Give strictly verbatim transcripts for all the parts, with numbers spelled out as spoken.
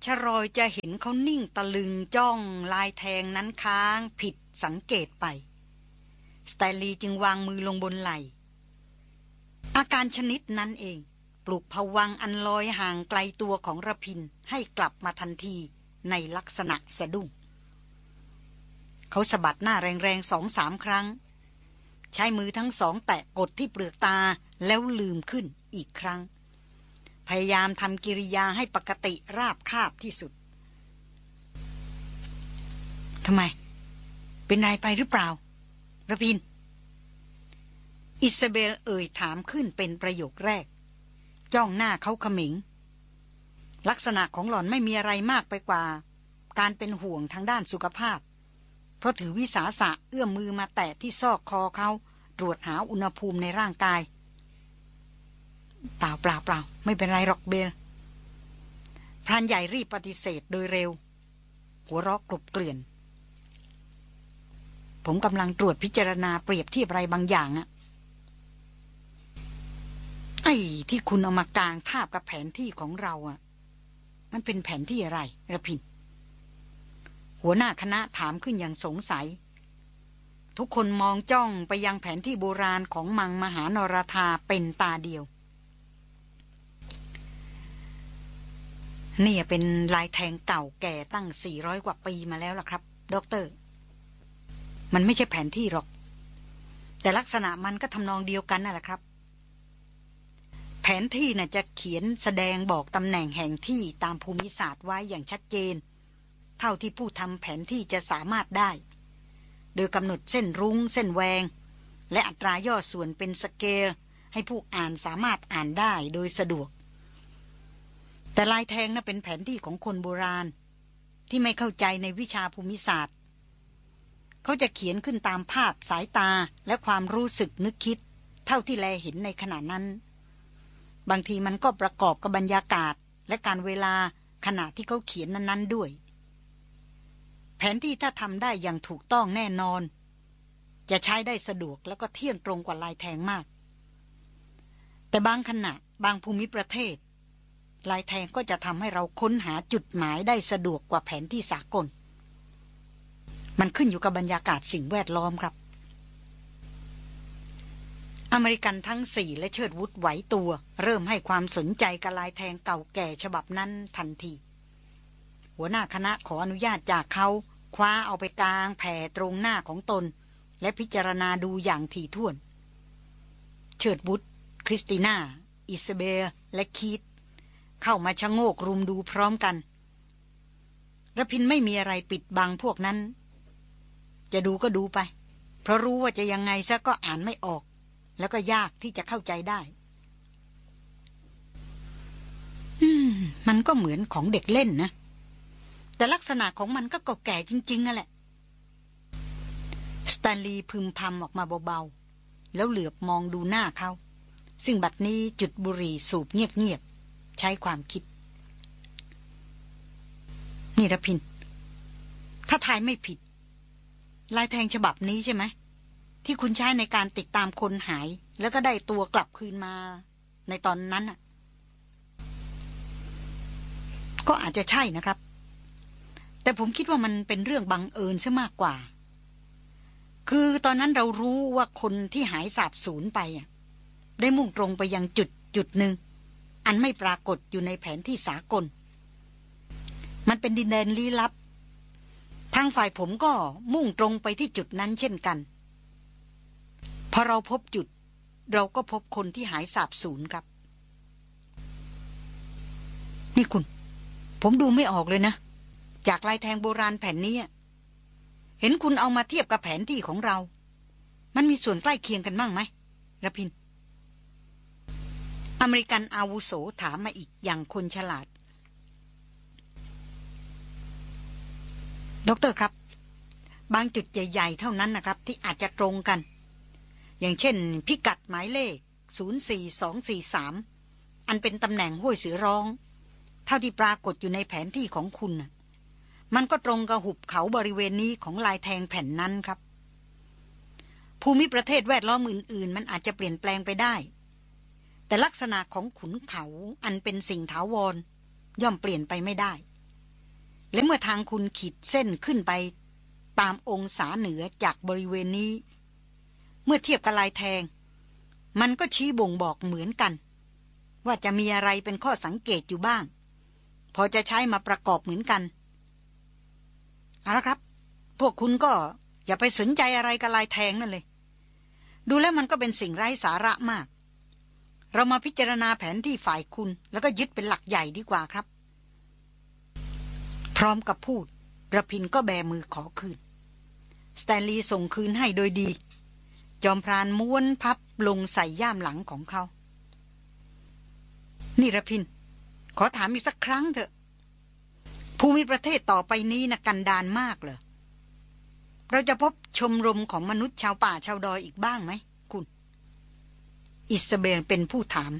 ชรอยจะเห็นเขานิ่งตะลึงจ้องลายแทงนั้นค้างผิดสังเกตไปสแตนลีย์จึงวางมือลงบนไหล่อาการชนิดนั้นเองปลุกภวังค์อันลอยห่างไกลตัวของระพินให้กลับมาทันทีในลักษณะสะดุ้งเขาสะบัดหน้าแรงๆสองสามครั้งใช้มือทั้งสองแตะกดที่เปลือกตาแล้วลืมขึ้นอีกครั้งพยายามทำกิริยาให้ปกติราบคาบที่สุดทำไมเป็นไรไปหรือเปล่าระพินอิซาเบลเอ่ยถามขึ้นเป็นประโยคแรกจ้องหน้าเขาเขม็งลักษณะของหล่อนไม่มีอะไรมากไปกว่าการเป็นห่วงทางด้านสุขภาพเพราะถือวิสาสะเอื้อมมือมาแตะที่ซอกคอเขาตรวจหาอุณหภูมิในร่างกายเปล่าเปล่าเปล่าไม่เป็นไรหรอกเบลพรานใหญ่รีบปฏิเสธโดยเร็วหัวเราะกลบเกลื่อนผมกำลังตรวจพิจารณาเปรียบเทียบอะไรบางอย่างอะไอ้ที่คุณเอามากางทาบกับแผนที่ของเราอะมันเป็นแผนที่อะไรระพินหัวหน้าคณะถามขึ้นอย่างสงสัยทุกคนมองจ้องไปยังแผนที่โบราณของมังมหานรธาเป็นตาเดียวนี่เป็นลายแทงเก่าแก่ตั้งสี่ร้อยกว่าปีมาแล้วล่ะครับด็อกเตอร์มันไม่ใช่แผนที่หรอกแต่ลักษณะมันก็ทำนองเดียวกันนั่นแหละครับแผนที่น่ะจะเขียนแสดงบอกตำแหน่งแห่งที่ตามภูมิศาสตร์ไว้อย่างชัดเจนเท่าที่ผู้ทำแผนที่จะสามารถได้โดยกำหนดเส้นรุ้งเส้นแวงและอัตราย่อส่วนเป็นสเกลให้ผู้อ่านสามารถอ่านได้โดยสะดวกแต่ลายแทงน่ะเป็นแผนที่ของคนโบราณที่ไม่เข้าใจในวิชาภูมิศาสตร์เขาจะเขียนขึ้นตามภาพสายตาและความรู้สึกนึกคิดเท่าที่แลเห็นในขณะนั้นบางทีมันก็ประกอบกับบรรยากาศและการเวลาขณะที่เขาเขียนนั้นๆด้วยแผนที่ถ้าทำได้อย่างถูกต้องแน่นอนจะใช้ได้สะดวกแล้วก็เที่ยงตรงกว่าลายแทงมากแต่บางขณะบางภูมิประเทศลายแทงก็จะทำให้เราค้นหาจุดหมายได้สะดวกกว่าแผนที่สากลมันขึ้นอยู่กับบรรยากาศสิ่งแวดล้อมครับอเมริกันทั้งสี่และเชิดวุฒไหวตัวเริ่มให้ความสนใจกับลายแทงเก่าแก่ฉบับนั้นทันทีหัวหน้าคณะขออนุญาตจากเขาคว้าเอาไปกลางแผ่ตรงหน้าของตนและพิจารณาดูอย่างถี่ถ้วนเชิดวุฒคริสติน่าอิซาเบลและคีธเข้ามาชะโงกรุมดูพร้อมกันระพินไม่มีอะไรปิดบังพวกนั้นจะดูก็ดูไปเพราะรู้ว่าจะยังไงซะก็อ่านไม่ออกแล้วก็ยากที่จะเข้าใจได้อืมมันก็เหมือนของเด็กเล่นนะแต่ลักษณะของมันก็เก่าแก่จริงๆนั่นแหละสแตนลีย์พึมพำออกมาเบาๆแล้วเหลือบมองดูหน้าเขาซึ่งบัดนี้จุดบุหรี่สูบเงียบๆใช้ความคิดนี่ระพินถ้าทายไม่ผิดลายแทงฉบับนี้ใช่ไหมที่คุณใช้ในการติดตามคนหายแล้วก็ได้ตัวกลับคืนมาในตอนนั้นน่ะก็อาจจะใช่นะครับแต่ผมคิดว่ามันเป็นเรื่องบังเอิญซะมากกว่าคือตอนนั้นเรารู้ว่าคนที่หายสาบสูญไปอ่ะได้มุ่งตรงไปยังจุดจุดหนึ่งอันไม่ปรากฏอยู่ในแผนที่สากลมันเป็นดินแดนลี้ลับทางฝ่ายผมก็มุ่งตรงไปที่จุดนั้นเช่นกันพอเราพบจุดเราก็พบคนที่หายสาบสูญครับนี่คุณผมดูไม่ออกเลยนะจากลายแทงโบราณแผ่นนี้เห็นคุณเอามาเทียบกับแผนที่ของเรามันมีส่วนใกล้เคียงกันบ้างไหมระพินอเมริกันอาวุโสถามมาอีกอย่างคนฉลาดด็อกเตอร์ครับบางจุดใหญ่ๆเท่านั้นนะครับที่อาจจะตรงกันอย่างเช่นพิกัดหมายเลขศูนย์ สี่ สอง สี่ สามอันเป็นตำแหน่งห้วยเสือร้องเท่าที่ปรากฏอยู่ในแผนที่ของคุณน่ะมันก็ตรงกับหุบเขาบริเวณนี้ของลายแทงแผ่นนั้นครับภูมิประเทศแวดล้อมอื่นๆมันอาจจะเปลี่ยนแปลงไปได้แต่ลักษณะของขุนเขาอันเป็นสิ่งถาวรย่อมเปลี่ยนไปไม่ได้และเมื่อทางคุณขีดเส้นขึ้นไปตามองศาเหนือจากบริเวณนี้เมื่อเทียบกับลายแทงมันก็ชี้บ่งบอกเหมือนกันว่าจะมีอะไรเป็นข้อสังเกตอยู่บ้างพอจะใช้มาประกอบเหมือนกันเอาละครับพวกคุณก็อย่าไปสนใจอะไรกับลายแทงนั่นเลยดูแล้วมันก็เป็นสิ่งไร้สาระมากเรามาพิจารณาแผนที่ฝ่ายคุณแล้วก็ยึดเป็นหลักใหญ่ดีกว่าครับพร้อมกับพูดระพินก็แบมือขอคืนสแตนลีย์ส่งคืนให้โดยดีจอมพรานม้วนพับลงใส่ย่ามหลังของเขานี่ระพินขอถามอีกสักครั้งเถอะภูมิประเทศต่อไปนี้นะกันดารมากเหรอเราจะพบชมรมของมนุษย์ชาวป่าชาวดอยอีกบ้างไหมคุณอิซาเบลเป็นผู้ถาม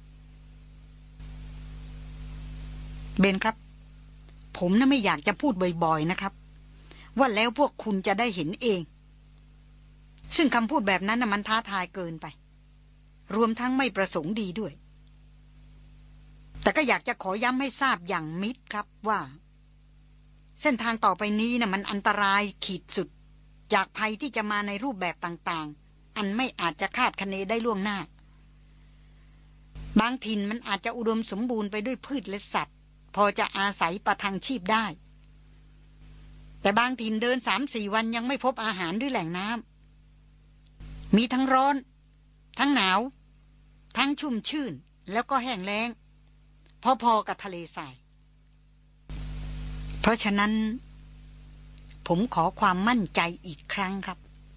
เบนครับผมน่ะไม่อยากจะพูดบ่อยๆนะครับว่าแล้วพวกคุณจะได้เห็นเองซึ่งคำพูดแบบนั้นน่ะมันท้าทายเกินไปรวมทั้งไม่ประสงค์ดีด้วยแต่ก็อยากจะขอย้ำให้ทราบอย่างมิตรครับว่าเส้นทางต่อไปนี้น่ะมันอันตรายขีดสุดจากภัยที่จะมาในรูปแบบต่างๆอันไม่อาจจะคาดคะเนได้ล่วงหน้าบางถิ่นมันอาจจะอุดมสมบูรณ์ไปด้วยพืชและสัตว์พอจะอาศัยประทังชีพได้แต่บางถิ่นเดิน สามสี่ วันยังไม่พบอาหารหรือแหล่งน้ำมีทั้งร้อนทั้งหนาวทั้งชุ่มชื่นแล้วก็แห้งแล้งพอๆกับทะเลทรายเพราะฉะนั้นผมขอความมั่นใจอีกครั้งครับ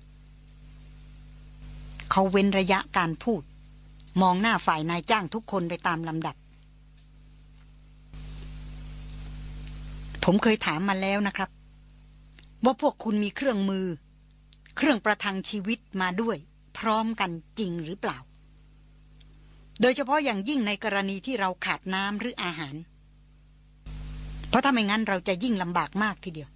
เขาเว้นระยะการพูดมองหน้าฝ่ายนายจ้างทุกคนไปตามลำดับผมเคยถามมาแล้วนะครับว่าพวกคุณมีเครื่องมือเครื่องประทังชีวิตมาด้วยพร้อมกันจริงหรือเปล่าโดยเฉพาะอย่างยิ่งในกรณีที่เราขาดน้ำหรืออาหารเพราะถ้าไม่งั้นเราจะยิ่งลำบากมากทีเดียว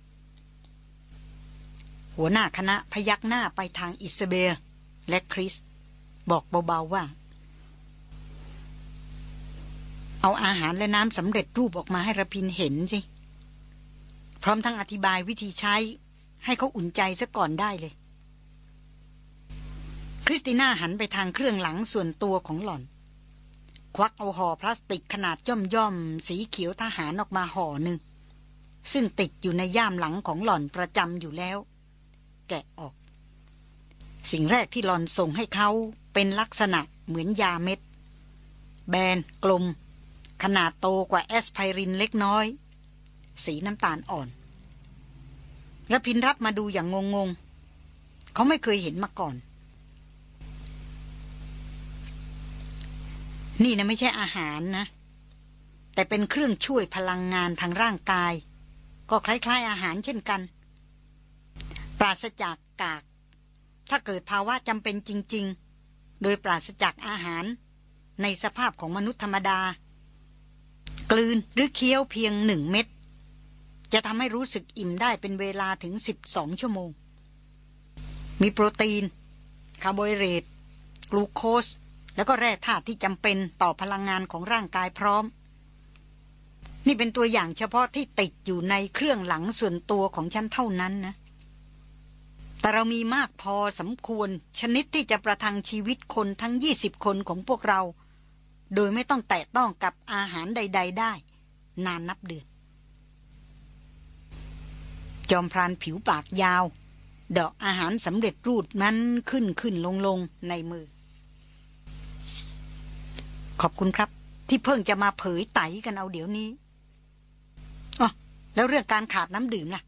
หัวหน้าคณะพยักหน้าไปทางอิซาเบลและคริสบอกเบาๆว่าเอาอาหารและน้ำสำเร็จรูปออกมาให้ระพินเห็นสิพร้อมทั้งอธิบายวิธีใช้ให้เขาอุ่นใจซะก่อนได้เลยคริสติน่าหันไปทางเครื่องหลังส่วนตัวของหล่อนควักเอาห่อพลาสติกขนาดย่อมๆสีเขียวทหารออกมาห่อหนึ่งซึ่งติดอยู่ในย่ามหลังของหล่อนประจำอยู่แล้วแกะออกสิ่งแรกที่หล่อนส่งให้เขาเป็นลักษณะเหมือนยาเม็ดแบนกลมขนาดโตกว่าแอสไพรินเล็กน้อยสีน้ำตาลอ่อนระพินรับมาดูอย่างงงๆเขาไม่เคยเห็นมาก่อนนี่นะไม่ใช่อาหารนะแต่เป็นเครื่องช่วยพลังงานทางร่างกายก็คล้ายๆอาหารเช่นกันปราศจากกากถ้าเกิดภาวะจำเป็นจริงๆโดยปราศจากอาหารในสภาพของมนุษย์ธรรมดากลืนหรือเคี้ยวเพียงหนึ่งเม็ดจะทำให้รู้สึกอิ่มได้เป็นเวลาถึงสิบสองชั่วโมงมีโปรตีนคาร์โบไฮเดรตกลูโคสแล้วก็แร่ธาตุที่จำเป็นต่อพลังงานของร่างกายพร้อมนี่เป็นตัวอย่างเฉพาะที่ติดอยู่ในเครื่องหลังส่วนตัวของฉันเท่านั้นนะแต่เรามีมากพอสมควรชนิดที่จะประทังชีวิตคนทั้งยี่สิบคนของพวกเราโดยไม่ต้องแตะต้องกับอาหารใดๆได้นานนับเดือนจอมพรานผิวปากยาวดอกอาหารสำเร็จรูปนั้นขึ้นขึ้นลงลงในมือขอบคุณครับที่เพิ่งจะมาเผยไตกันเอาเดี๋ยวนี้อ๋อแล้วเรื่องการขาดน้ำดื่มล่ะ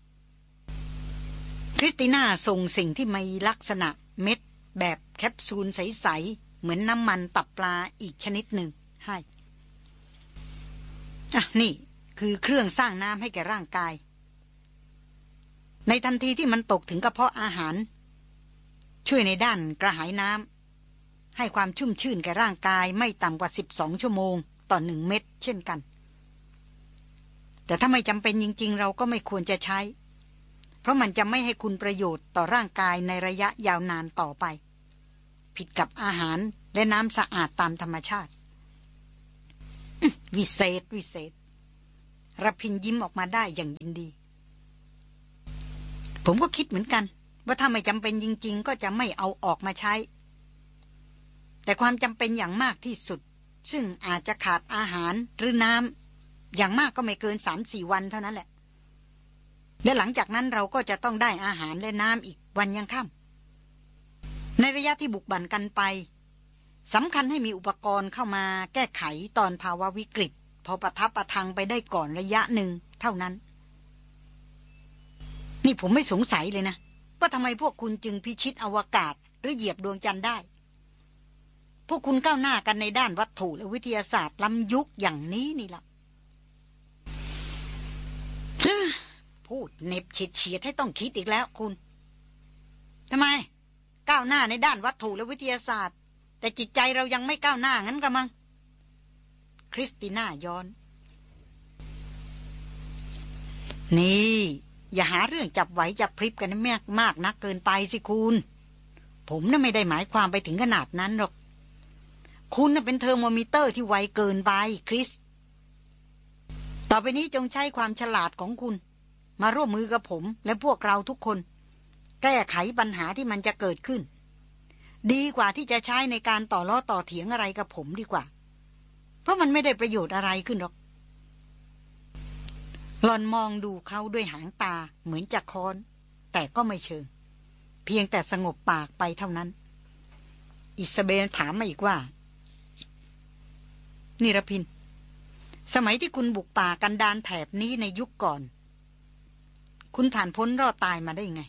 คริสติน่าส่งสิ่งที่มีลักษณะเม็ดแบบแคปซูลใสๆเหมือนน้ำมันตับปลาอีกชนิดหนึ่งให้อ่ะนี่คือเครื่องสร้างน้ำให้แก่ร่างกายในทันทีที่มันตกถึงกระเพาะอาหารช่วยในด้านกระหายน้ำให้ความชุ่มชื่นแก่ร่างกายไม่ต่ำกว่าสิบสองชั่วโมงต่อหนึ่งเม็ดเช่นกันแต่ถ้าไม่จำเป็นจริงๆเราก็ไม่ควรจะใช้เพราะมันจะไม่ให้คุณประโยชน์ต่อร่างกายในระยะยาวนานต่อไปผิดกับอาหารและน้ำสะอาดตามธรรมชาติวิเศษวิเศษระพินยิ้มออกมาได้อย่างยินดีผมก็คิดเหมือนกันว่าถ้าไม่จำเป็นจริงๆก็จะไม่เอาออกมาใช้แต่ความจำเป็นอย่างมากที่สุดซึ่งอาจจะขาดอาหารหรือน้ำอย่างมากก็ไม่เกิน สามสี่ วันเท่านั้นแหละและหลังจากนั้นเราก็จะต้องได้อาหารและน้ำอีกวันยังค่ำในระยะที่บุกบั่นกันไปสำคัญให้มีอุปกรณ์เข้ามาแก้ไขตอนภาวะวิกฤตพอประทับประทังไปได้ก่อนระยะหนึ่งเท่านั้นนี่ผมไม่สงสัยเลยนะว่าทำไมพวกคุณจึงพิชิตอวกาศหรือเหยียบดวงจันทร์ได้พวกคุณก้าวหน้ากันในด้านวัตถุและวิทยาศาสตร์ล้ำยุคอย่างนี้นี่ล่ะพูดเน็บเฉียดๆให้ต้องคิดอีกแล้วคุณทำไมก้าวหน้าในด้านวัตถุและวิทยาศาสตร์แต่จิตใจเรายังไม่ก้าวหน้างั้นกะมังคริสติน่าย้อนนี่อย่าหาเรื่องจับไหวจับพริบกันมากมากนักเกินไปสิคุณผมน่ะไม่ได้หมายความไปถึงขนาดนั้นหรอกคุณน่ะเป็นเทอร์โมมิเตอร์ที่ไวเกินไปคริสต่อไปนี้จงใช้ความฉลาดของคุณมาร่วมมือกับผมและพวกเราทุกคนแก้ไขปัญหาที่มันจะเกิดขึ้นดีกว่าที่จะใช้ในการต่อล้อต่อเถียงอะไรกับผมดีกว่าเพราะมันไม่ได้ประโยชน์อะไรขึ้นหรอกหล่อนมองดูเขาด้วยหางตาเหมือนจะค้อนแต่ก็ไม่เชิงเพียงแต่สงบปากไปเท่านั้นอิซาเบลถามมาอีกว่านิรพินสมัยที่คุณบุกป่ากันดารแถบนี้ในยุคก่อนคุณผ่านพ้นรอดตายมาได้ไง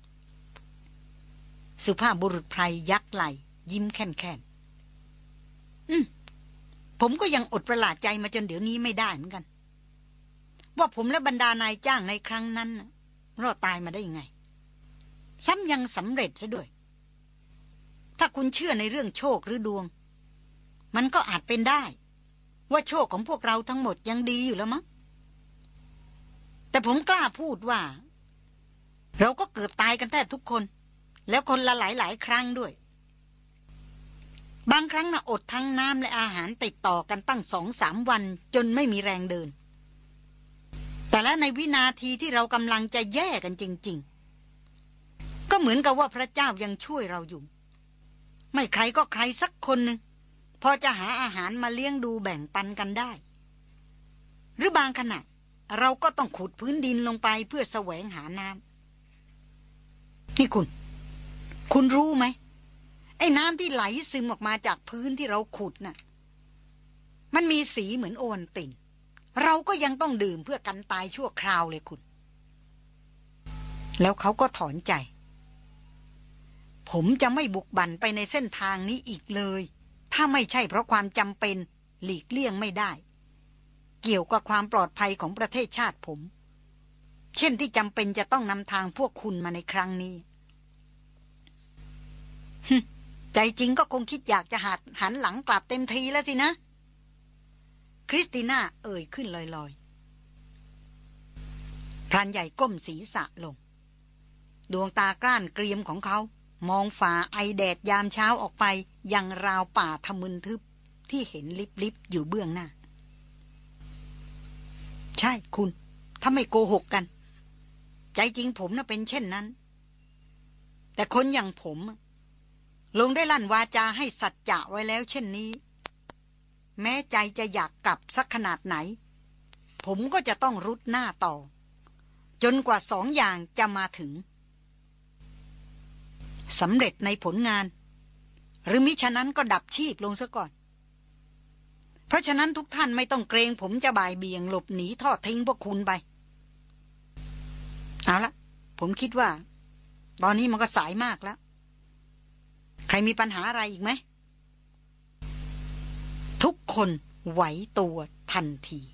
สุภาพบุรุษไพรยักไหลยิ้มแค่นๆอืมผมก็ยังอดประหลาดใจมาจนเดี๋ยวนี้ไม่ได้เหมือนกันว่าผมและบรรดานายจ้างในครั้งนั้นรอดตายมาได้ยังไงซ้ำยังสำเร็จซะด้วยถ้าคุณเชื่อในเรื่องโชคหรือดวงมันก็อาจเป็นได้ว่าโชคของพวกเราทั้งหมดยังดีอยู่แล้วมั้งแต่ผมกล้าพูดว่าเราก็เกือบตายกันแทบทุกคนแล้วคนละหลายๆครั้งด้วยบางครั้งน่ะอดทั้งน้ำและอาหารติดต่อกันตั้งสองสามวันจนไม่มีแรงเดินแต่และในวินาทีที่เรากำลังจะแย่กันจริงๆก็เหมือนกับว่าพระเจ้ายังช่วยเราอยู่ไม่ใครก็ใครสักคนหนึ่งพอจะหาอาหารมาเลี้ยงดูแบ่งปันกันได้หรือบางขณะเราก็ต้องขุดพื้นดินลงไปเพื่อแสวงหาน้ำนี่คุณคุณรู้ไหมไอ้น้ำที่ไหลซึมออกมาจากพื้นที่เราขุดน่ะมันมีสีเหมือนโอวัลตินเราก็ยังต้องดื่มเพื่อกันตายชั่วคราวเลยคุณแล้วเขาก็ถอนใจผมจะไม่บุกบั่นไปในเส้นทางนี้อีกเลยถ้าไม่ใช่เพราะความจำเป็นหลีกเลี่ยงไม่ได้เกี่ยวกับความปลอดภัยของประเทศชาติผมเช่นที่จำเป็นจะต้องนำทางพวกคุณมาในครั้งนี้ใจจริงก็คงคิดอยากจะหัดหันหลังกลับเต็มทีแล้วสินะคริสติน่าเอ่ยขึ้นลอยๆพรานใหญ่ก้มศีรษะลงดวงตากล้านเกรียมของเขามองฝ่าไอแดดยามเช้าออกไปยังราวป่าทะมึนทึบที่เห็นลิบๆอยู่เบื้องหน้าใช่คุณถ้าไม่โกหกกันใจจริงผมน่ะเป็นเช่นนั้นแต่คนอย่างผมลงได้ลั่นวาจาให้สัจจะไว้แล้วเช่นนี้แม้ใจจะอยากกลับสักขนาดไหนผมก็จะต้องรุดหน้าต่อจนกว่าสองอย่างจะมาถึงสำเร็จในผลงานหรือมิฉะนั้นก็ดับชีพลงซะก่อนเพราะฉะนั้นทุกท่านไม่ต้องเกรงผมจะบ่ายเบี่ยงหลบหนีทอดทิ้งพวกคุณไปเอาละผมคิดว่าตอนนี้มันก็สายมากแล้วใครมีปัญหาอะไรอีกไหมทุกคนไหวตัวทันที